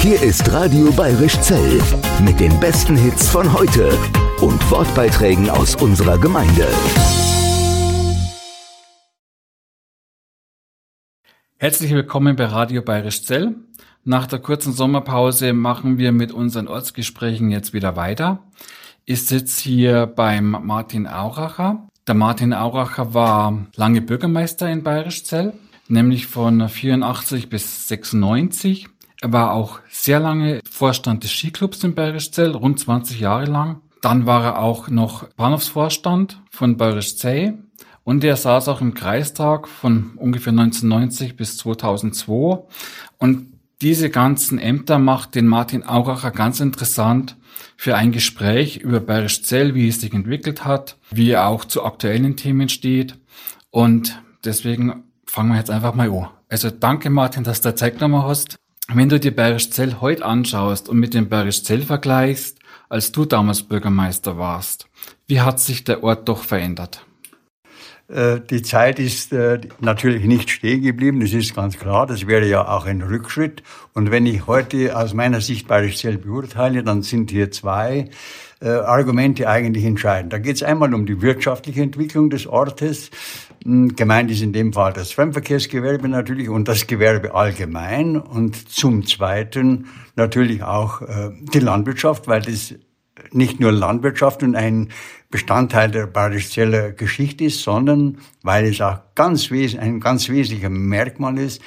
Hier ist Radio Bayerisch Zell mit den besten Hits von heute und Wortbeiträgen aus unserer Gemeinde. Herzlich willkommen bei Radio Bayerisch Zell. Nach der kurzen Sommerpause machen wir mit unseren Ortsgesprächen jetzt wieder weiter. Ich sitze hier beim Martin Auracher. Der Martin Auracher war lange Bürgermeister in Bayerisch Zell, nämlich von 84 bis 96. Er war auch sehr lange Vorstand des Skiclubs in Bayerisch Zell, rund 20 Jahre lang. Dann war er auch noch Bahnhofsvorstand von Bayerisch Zell und er saß auch im Kreistag von ungefähr 1990 bis 2002. Und diese ganzen Ämter macht den Martin Auracher ganz interessant für ein Gespräch über Bayerisch Zell, wie es sich entwickelt hat, wie er auch zu aktuellen Themen steht. Und deswegen fangen wir jetzt einfach mal an. Also danke Martin, dass du Zeit genommen hast. Wenn du dir Bayerisch Zell heute anschaust und mit dem Bayerisch Zell vergleichst, als du damals Bürgermeister warst, wie hat sich der Ort doch verändert? Die Zeit ist natürlich nicht stehen geblieben, das ist ganz klar, das wäre ja auch ein Rückschritt. Und wenn ich heute aus meiner Sicht Bayerisch Zell beurteile, dann sind hier zwei Argumente eigentlich entscheidend. Da geht es einmal um die wirtschaftliche Entwicklung des Ortes. Gemeint ist in dem Fall das Fremdverkehrsgewerbe natürlich und das Gewerbe allgemein. Und zum Zweiten natürlich auch die Landwirtschaft, weil das nicht nur Landwirtschaft und ein Bestandteil der Bayerisch Zeller Geschichte ist, sondern weil es auch ein ganz wesentlicher Merkmal ist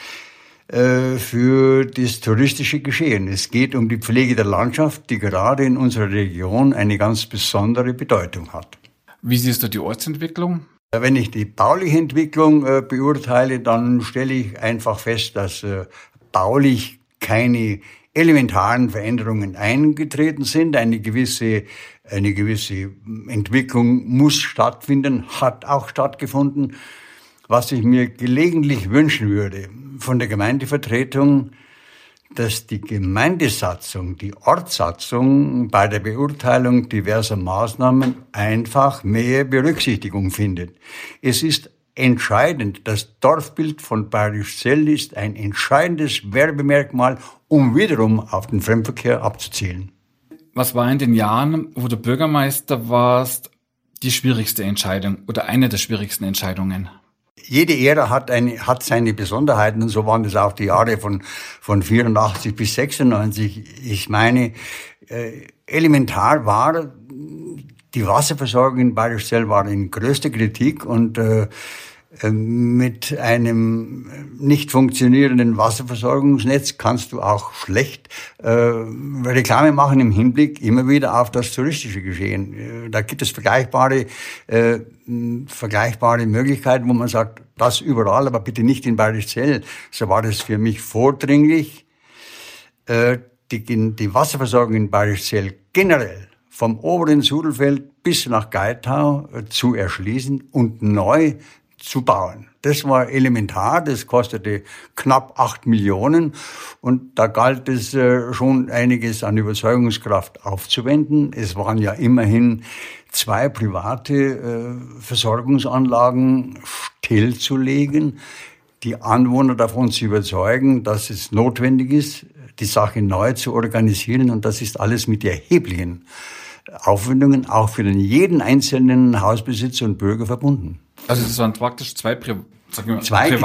für das touristische Geschehen. Es geht um die Pflege der Landschaft, die gerade in unserer Region eine ganz besondere Bedeutung hat. Wie siehst du die Ortsentwicklung? Wenn ich die bauliche Entwicklung beurteile, dann stelle ich einfach fest, dass baulich keine elementaren Veränderungen eingetreten sind. Eine gewisse Entwicklung muss stattfinden, hat auch stattgefunden. Was ich mir gelegentlich wünschen würde von der Gemeindevertretung, dass die Gemeindesatzung, die Ortssatzung bei der Beurteilung diverser Maßnahmen einfach mehr Berücksichtigung findet. Es ist entscheidend, das Dorfbild von Bayerisch Zell ist ein entscheidendes Werbemerkmal, um wiederum auf den Fremdverkehr abzuzielen. Was war in den Jahren, wo du Bürgermeister warst, die schwierigste Entscheidung oder eine der schwierigsten Entscheidungen? Jede Ära hat seine Besonderheiten und so waren es auch die Jahre von 84 bis 96. Ich meine, elementar war die Wasserversorgung in Bayerisch Zell war in größter Kritik und mit einem nicht funktionierenden Wasserversorgungsnetz kannst du auch schlecht Reklame machen im Hinblick immer wieder auf das touristische Geschehen. Da gibt es vergleichbare Möglichkeiten, wo man sagt, das überall, aber bitte nicht in Bayerisch Zell. So war das für mich vordringlich, die Wasserversorgung in Bayerisch Zell generell vom oberen Sudelfeld bis nach Geitau zu erschließen und neu zu bauen. Das war elementar, das kostete knapp 8 Millionen und da galt es schon einiges an Überzeugungskraft aufzuwenden. Es waren ja immerhin 2 private Versorgungsanlagen stillzulegen, die Anwohner davon zu überzeugen, dass es notwendig ist, die Sache neu zu organisieren und das ist alles mit erheblichen Aufwendungen auch für jeden einzelnen Hausbesitzer und Bürger verbunden. Also das waren praktisch zwei private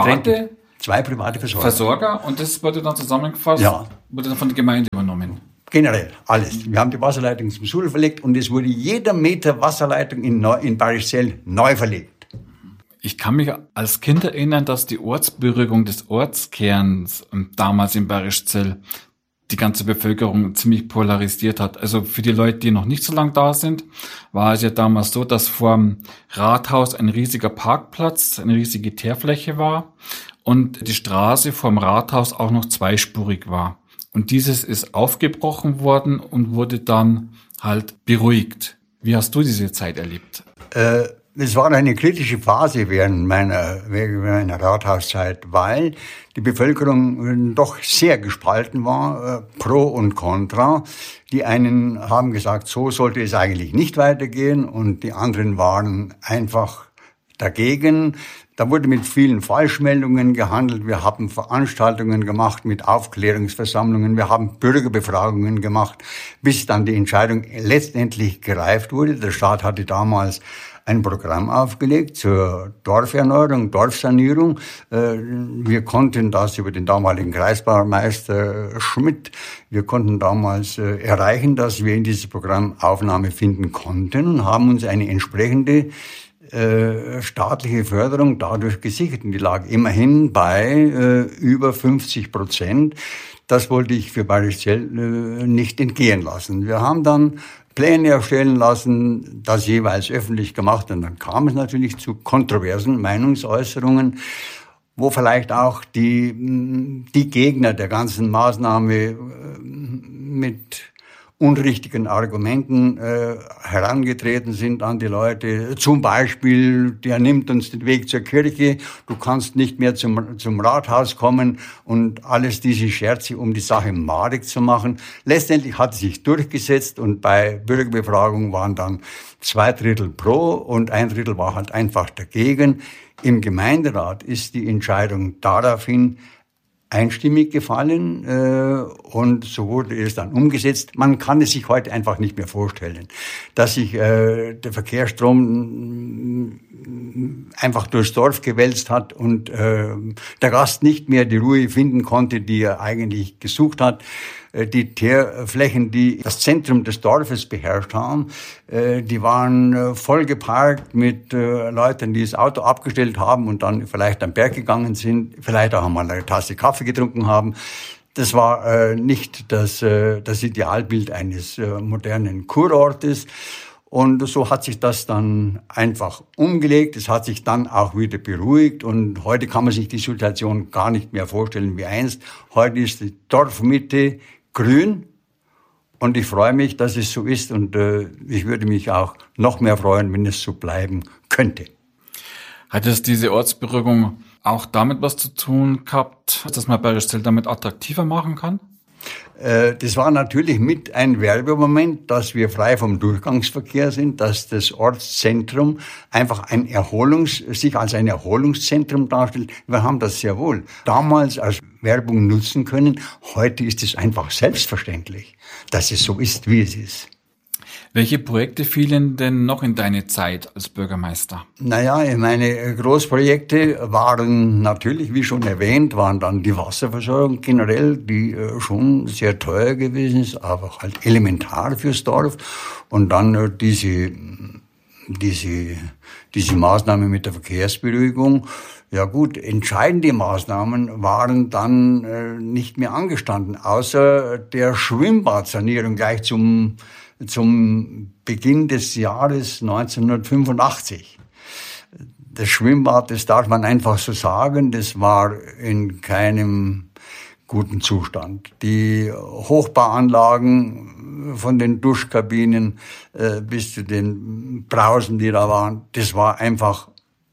Versorger und das wurde dann zusammengefasst, wurde dann von der Gemeinde übernommen? Generell, alles. Wir haben die Wasserleitung zum Suhl verlegt und es wurde jeder Meter Wasserleitung in Bayerisch Zell neu verlegt. Ich kann mich als Kind erinnern, dass die Ortsberührung des Ortskerns damals in Bayerisch Zell die ganze Bevölkerung ziemlich polarisiert hat. Also für die Leute, die noch nicht so lange da sind, war es ja damals so, dass vorm Rathaus ein riesiger Parkplatz, eine riesige Teerfläche war und die Straße vorm Rathaus auch noch zweispurig war. Und dieses ist aufgebrochen worden und wurde dann halt beruhigt. Wie hast du diese Zeit erlebt? Es war eine kritische Phase während meiner Rathauszeit, weil die Bevölkerung doch sehr gespalten war, pro und contra. Die einen haben gesagt, so sollte es eigentlich nicht weitergehen und die anderen waren einfach dagegen. Da wurde mit vielen Falschmeldungen gehandelt. Wir haben Veranstaltungen gemacht mit Aufklärungsversammlungen. Wir haben Bürgerbefragungen gemacht, bis dann die Entscheidung letztendlich gereift wurde. Der Staat hatte damals ein Programm aufgelegt zur Dorferneuerung, Dorfsanierung. Wir konnten das über den damaligen Kreisbaumeister Schmidt, wir konnten damals erreichen, dass wir in dieses Programm Aufnahme finden konnten und haben uns eine entsprechende staatliche Förderung dadurch gesichert. Und die lag immerhin bei über 50%. Das wollte ich für Bayerisch Zell nicht entgehen lassen. Wir haben dann Pläne erstellen lassen, das jeweils öffentlich gemacht, und dann kam es natürlich zu kontroversen Meinungsäußerungen, wo vielleicht auch die Gegner der ganzen Maßnahme mit unrichtigen Argumenten herangetreten sind an die Leute. Zum Beispiel, der nimmt uns den Weg zur Kirche, du kannst nicht mehr zum Rathaus kommen, und alles diese Scherze, um die Sache madig zu machen. Letztendlich hat es sich durchgesetzt, und bei Bürgerbefragung waren dann 2/3 pro und 1/3 war halt einfach dagegen. Im Gemeinderat ist die Entscheidung daraufhin einstimmig gefallen, und so wurde es dann umgesetzt. Man kann es sich heute einfach nicht mehr vorstellen, dass sich der Verkehrsstrom einfach durchs Dorf gewälzt hat und der Gast nicht mehr die Ruhe finden konnte, die er eigentlich gesucht hat. Die Teerflächen, die das Zentrum des Dorfes beherrscht haben, die waren voll geparkt mit Leuten, die das Auto abgestellt haben und dann vielleicht am Berg gegangen sind, vielleicht auch einmal eine Tasse Kaffee getrunken haben. Das war nicht das Idealbild eines modernen Kurortes. Und so hat sich das dann einfach umgelegt. Es hat sich dann auch wieder beruhigt. Und heute kann man sich die Situation gar nicht mehr vorstellen wie einst. Heute ist die Dorfmitte grün. Und ich freue mich, dass es so ist. Und ich würde mich auch noch mehr freuen, wenn es so bleiben könnte. Hat es diese Ortsberuhigung auch damit was zu tun gehabt, dass man Bayerisch Zell damit attraktiver machen kann? Das war natürlich mit ein Werbemoment, dass wir frei vom Durchgangsverkehr sind, dass das Ortszentrum einfach sich als ein Erholungszentrum darstellt. Wir haben das sehr wohl damals als Werbung nutzen können. Heute ist es einfach selbstverständlich, dass es so ist, wie es ist. Welche Projekte fielen denn noch in deine Zeit als Bürgermeister? Naja, meine Großprojekte waren natürlich, wie schon erwähnt, waren dann die Wasserversorgung generell, die schon sehr teuer gewesen ist, aber halt elementar fürs Dorf. Und dann diese Maßnahme mit der Verkehrsberuhigung. Ja gut, entscheidende Maßnahmen waren dann nicht mehr angestanden, außer der Schwimmbadsanierung gleich zum Beginn des Jahres 1985. Das Schwimmbad, das darf man einfach so sagen, das war in keinem guten Zustand. Die Hochbauanlagen von den Duschkabinen bis zu den Brausen, die da waren, das war einfach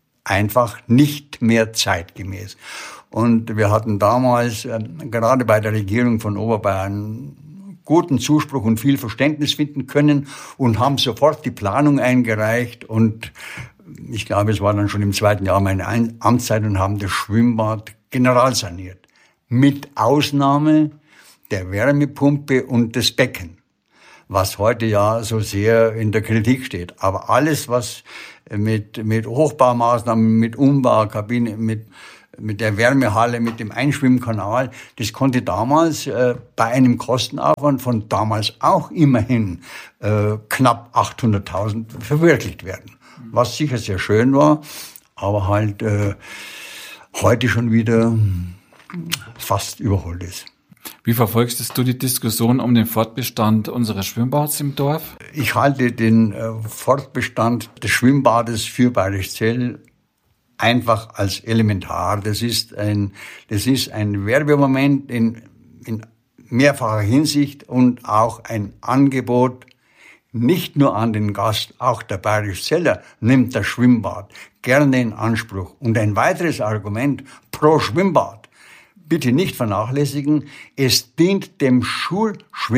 nicht mehr zeitgemäß. Und wir hatten damals, gerade bei der Regierung von Oberbayern, guten Zuspruch und viel Verständnis finden können und haben sofort die Planung eingereicht. Und ich glaube, es war dann schon im 2. Jahr meine Amtszeit, und haben das Schwimmbad generalsaniert. Mit Ausnahme der Wärmepumpe und des Becken, was heute ja so sehr in der Kritik steht. Aber alles, was mit Hochbaumaßnahmen, mit Umbaukabine, mit der Wärmehalle, mit dem Einschwimmkanal, das konnte damals bei einem Kostenaufwand von damals auch immerhin knapp 800.000 verwirklicht werden. Was sicher sehr schön war, aber halt heute schon wieder fast überholt ist. Wie verfolgst du die Diskussion um den Fortbestand unseres Schwimmbads im Dorf? Ich halte den Fortbestand des Schwimmbades für Bayerisch Zell einfach als elementar. Das ist ein Werbemoment in mehrfacher Hinsicht und auch ein Angebot nicht nur an den Gast, auch der Bayerisch Zeller nimmt das Schwimmbad gerne in Anspruch. Und ein weiteres Argument pro Schwimmbad, bitte nicht vernachlässigen, es dient dem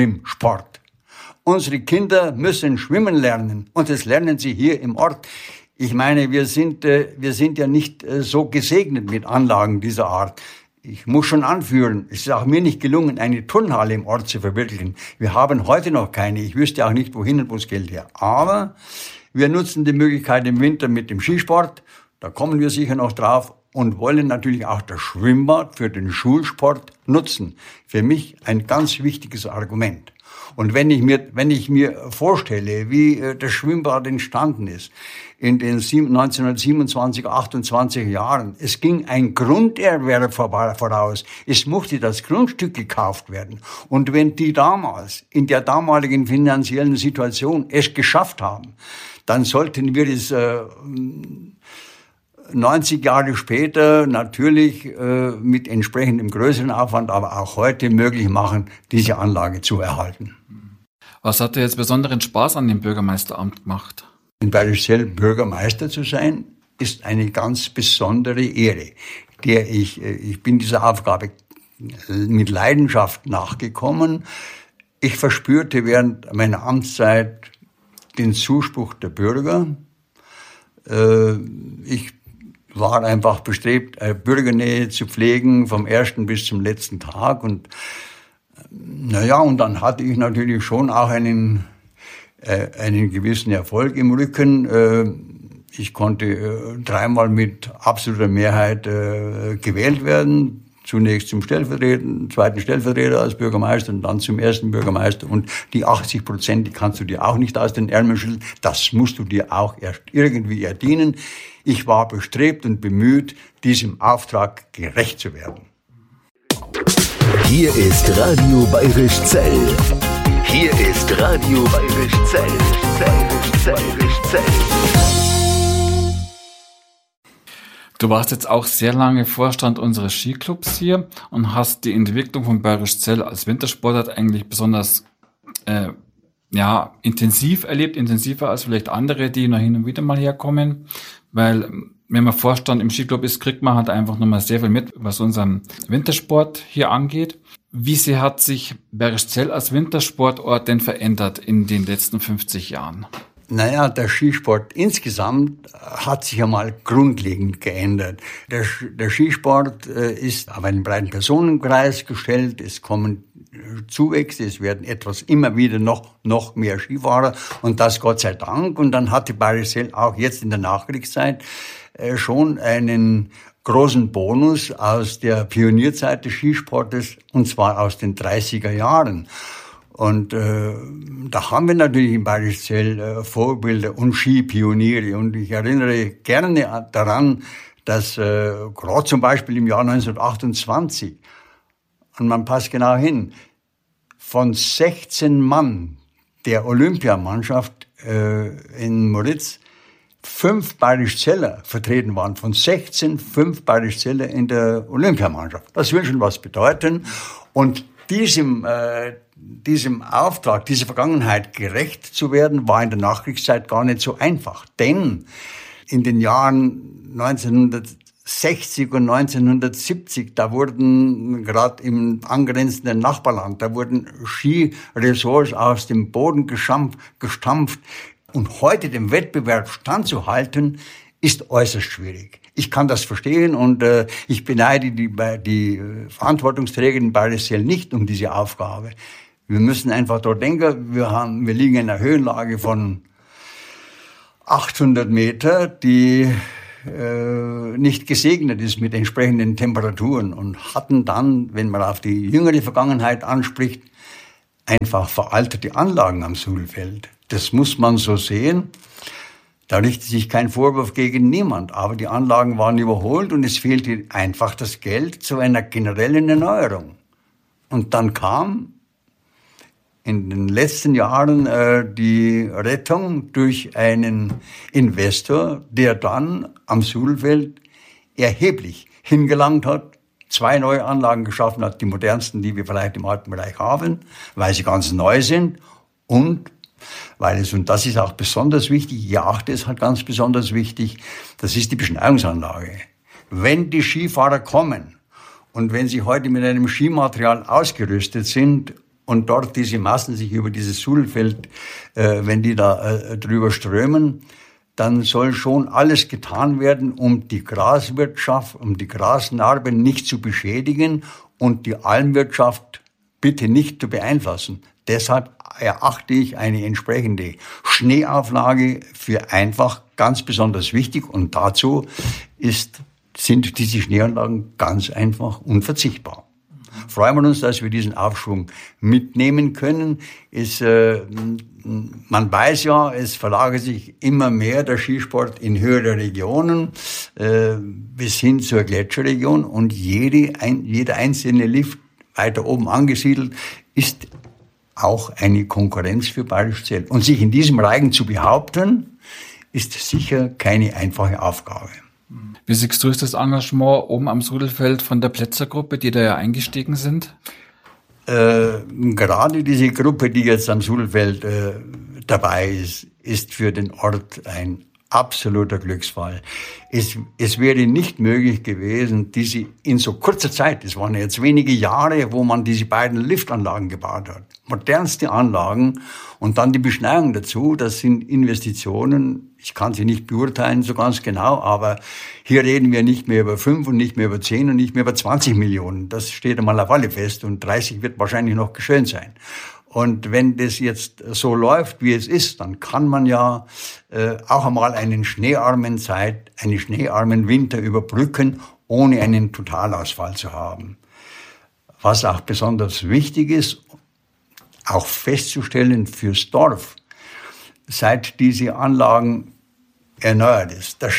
Schulschwimmsport. Unsere Kinder müssen schwimmen lernen, und das lernen sie hier im Ort. Ich meine, wir sind ja nicht so gesegnet mit Anlagen dieser Art. Ich muss schon anführen, es ist auch mir nicht gelungen, eine Turnhalle im Ort zu verwirklichen. Wir haben heute noch keine. Ich wüsste auch nicht, wohin und wo das Geld her. Aber wir nutzen die Möglichkeit im Winter mit dem Skisport. Da kommen wir sicher noch drauf und wollen natürlich auch das Schwimmbad für den Schulsport nutzen. Für mich ein ganz wichtiges Argument. Und wenn ich mir vorstelle, wie das Schwimmbad entstanden ist, in den 1927, 28 Jahren, es ging ein Grunderwerb voraus. Es musste das Grundstück gekauft werden. Und wenn die damals, in der damaligen finanziellen Situation, es geschafft haben, dann sollten wir es 90 Jahre später natürlich mit entsprechendem größeren Aufwand, aber auch heute möglich machen, diese Anlage zu erhalten. Was hat dir jetzt besonderen Spaß an dem Bürgermeisteramt gemacht? In Bayerischzell Bürgermeister zu sein, ist eine ganz besondere Ehre, der ich bin dieser Aufgabe mit Leidenschaft nachgekommen. Ich verspürte während meiner Amtszeit den Zuspruch der Bürger. Ich war einfach bestrebt, Bürgernähe zu pflegen vom ersten bis zum letzten Tag und und dann hatte ich natürlich schon auch einen gewissen Erfolg im Rücken. Ich konnte 3-mal mit absoluter Mehrheit gewählt werden. Zunächst zum zweiten Stellvertreter als Bürgermeister und dann zum ersten Bürgermeister. Und die 80%, die kannst du dir auch nicht aus den Ärmeln schütteln. Das musst du dir auch erst irgendwie erdienen. Ich war bestrebt und bemüht, diesem Auftrag gerecht zu werden. Hier ist Radio Bayerischzell. Hier ist Radio Bayerischzell. Bayerischzell. Du warst jetzt auch sehr lange Vorstand unseres Skiclubs hier und hast die Entwicklung von Bayerischzell als Wintersportart eigentlich besonders intensiv erlebt, intensiver als vielleicht andere, die noch hin und wieder mal herkommen, weil wenn man Vorstand im Skiclub ist, kriegt man halt einfach nochmal sehr viel mit, was unseren Wintersport hier angeht. Wie sehr hat sich Bayerischzell als Wintersportort denn verändert in den letzten 50 Jahren? Naja, der Skisport insgesamt hat sich einmal grundlegend geändert. Der Skisport ist auf einen breiten Personenkreis gestellt. Es kommen Zuwächse, es werden immer wieder noch mehr Skifahrer und das Gott sei Dank. Und dann hatte Bayerischzell auch jetzt in der Nachkriegszeit schon einen großen Bonus aus der Pionierzeit des Skisportes, und zwar aus den 30er Jahren. Und da haben wir natürlich in Bayerischzell Vorbilder und Skipioniere. Und ich erinnere gerne daran, dass gerade zum Beispiel im Jahr 1928, und man passt genau hin, von 16 Mann der Olympiamannschaft in Moritz 5 Bayerischzeller vertreten waren. Von 16, 5 Bayerischzeller in der Olympiamannschaft. Das will schon was bedeuten. Und diesem Auftrag, dieser Vergangenheit gerecht zu werden, war in der Nachkriegszeit gar nicht so einfach. Denn in den Jahren 1960 und 1970, da wurden gerade im angrenzenden Nachbarland, da wurden Skiresorts aus dem Boden gestampft. Und heute dem Wettbewerb standzuhalten, ist äußerst schwierig. Ich kann das verstehen und ich beneide die Verantwortungsträger in Bayerischzell nicht um diese Aufgabe. Wir müssen einfach dort denken, wir liegen in einer Höhenlage von 800 Meter, die nicht gesegnet ist mit entsprechenden Temperaturen und hatten dann, wenn man auf die jüngere Vergangenheit anspricht, einfach veraltete Anlagen am Suhlfeld. Das muss man so sehen. Da richtet sich kein Vorwurf gegen niemand, aber die Anlagen waren überholt und es fehlte einfach das Geld zu einer generellen Erneuerung. Und dann kam in den letzten Jahren die Rettung durch einen Investor, der dann am Suhlfeld erheblich hingelangt hat, 2 neue Anlagen geschaffen hat, die modernsten, die wir vielleicht im Alpenbereich haben, weil sie ganz neu sind und und das ist auch besonders wichtig, ich erachte es halt ganz besonders wichtig, das ist die Beschneiungsanlage. Wenn die Skifahrer kommen und wenn sie heute mit einem Skimaterial ausgerüstet sind und dort diese Massen sich über dieses Suhlfeld, wenn die da drüber strömen, dann soll schon alles getan werden, um die Graswirtschaft, um die Grasnarben nicht zu beschädigen und die Almwirtschaft bitte nicht zu beeinflussen. Deshalb erachte ich eine entsprechende Schneeauflage für einfach ganz besonders wichtig und dazu sind diese Schneeanlagen ganz einfach unverzichtbar. Freuen wir uns, dass wir diesen Aufschwung mitnehmen können. Man weiß ja, es verlagert sich immer mehr der Skisport in höhere Regionen bis hin zur Gletscherregion und jeder einzelne Lift weiter oben angesiedelt ist auch eine Konkurrenz für Bayerisch Zell. Und sich in diesem Reigen zu behaupten, ist sicher keine einfache Aufgabe. Wie siehst du das Engagement oben am Sudelfeld von der Plätzergruppe, die da ja eingestiegen sind? Gerade diese Gruppe, die jetzt am Sudelfeld dabei ist für den Ort ein absoluter Glücksfall. Es wäre nicht möglich gewesen, diese in so kurzer Zeit, es waren jetzt wenige Jahre, wo man diese beiden Liftanlagen gebaut hat. Modernste Anlagen und dann die Beschneiung dazu, das sind Investitionen, ich kann sie nicht beurteilen so ganz genau, aber hier reden wir nicht mehr über 5 und nicht mehr über 10 und nicht mehr über 20 Millionen. Das steht einmal auf alle fest und 30 wird wahrscheinlich noch geschehen sein. Und wenn das jetzt so läuft, wie es ist, dann kann man ja auch einmal einen schneearmen Winter überbrücken, ohne einen Totalausfall zu haben. Was auch besonders wichtig ist, auch festzustellen fürs Dorf, seit diese Anlagen erneuert ist, das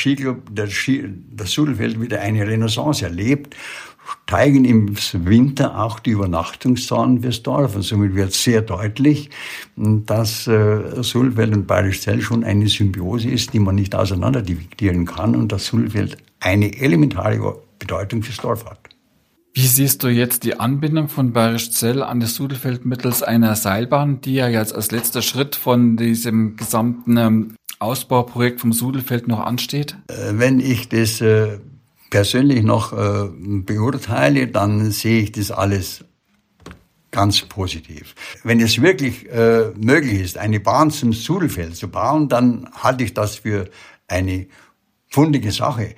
Sudelfeld wieder eine Renaissance erlebt, steigen im Winter auch die Übernachtungszahlen fürs Dorf. Und somit wird sehr deutlich, dass Sudelfeld und Bayerisch Zell schon eine Symbiose ist, die man nicht auseinander dividieren kann und dass Sudelfeld eine elementare Bedeutung fürs Dorf hat. Wie siehst du jetzt die Anbindung von Bayerisch Zell an das Sudelfeld mittels einer Seilbahn, die ja jetzt als letzter Schritt von diesem gesamten Ausbauprojekt vom Sudelfeld noch ansteht? Wenn ich das persönlich noch beurteile, dann sehe ich das alles ganz positiv. Wenn es wirklich möglich ist, eine Bahn zum Sudelfeld zu bauen, dann halte ich das für eine fundige Sache.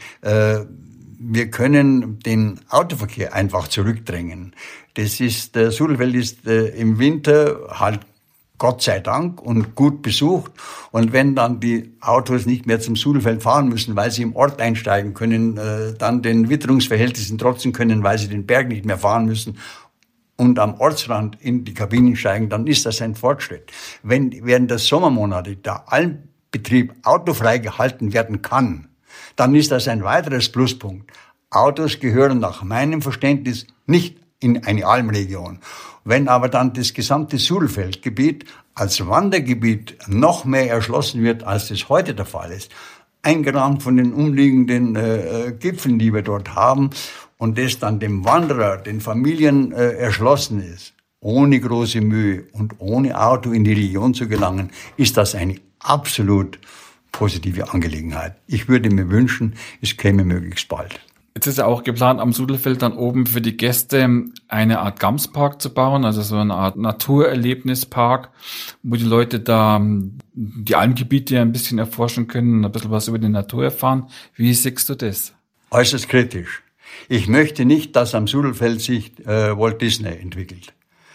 Wir können den Autoverkehr einfach zurückdrängen. Der Sudelfeld ist im Winter halt Gott sei Dank und gut besucht. Und wenn dann die Autos nicht mehr zum Sudelfeld fahren müssen, weil sie im Ort einsteigen können, dann den Witterungsverhältnissen trotzen können, weil sie den Berg nicht mehr fahren müssen und am Ortsrand in die Kabinen steigen, dann ist das ein Fortschritt. Wenn während der Sommermonate der Almbetrieb autofrei gehalten werden kann, dann ist das ein weiteres Pluspunkt. Autos gehören nach meinem Verständnis nicht in eine Almregion. Wenn aber dann das gesamte Sudelfeldgebiet als Wandergebiet noch mehr erschlossen wird, als das heute der Fall ist, eingerahmt von den umliegenden Gipfeln, die wir dort haben, und das dann dem Wanderer, den Familien erschlossen ist, ohne große Mühe und ohne Auto in die Region zu gelangen, ist das eine absolut positive Angelegenheit. Ich würde mir wünschen, es käme möglichst bald. Jetzt ist ja auch geplant, am Sudelfeld dann oben für die Gäste eine Art Gamspark zu bauen, also so eine Art Naturerlebnispark, wo die Leute da die Almgebiete ein bisschen erforschen können, ein bisschen was über die Natur erfahren. Wie siehst du das? Äußerst kritisch. Ich möchte nicht, dass am Sudelfeld sich Walt Disney entwickelt.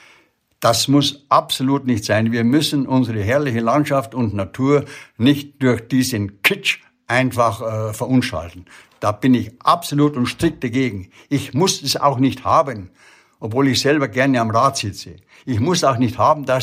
Das muss absolut nicht sein. Wir müssen unsere herrliche Landschaft und Natur nicht durch diesen Kitsch einfach verunstalten. Da bin ich absolut und strikt dagegen. Ich muss es auch nicht haben, obwohl ich selber gerne am Rad sitze. Ich muss auch nicht haben, dass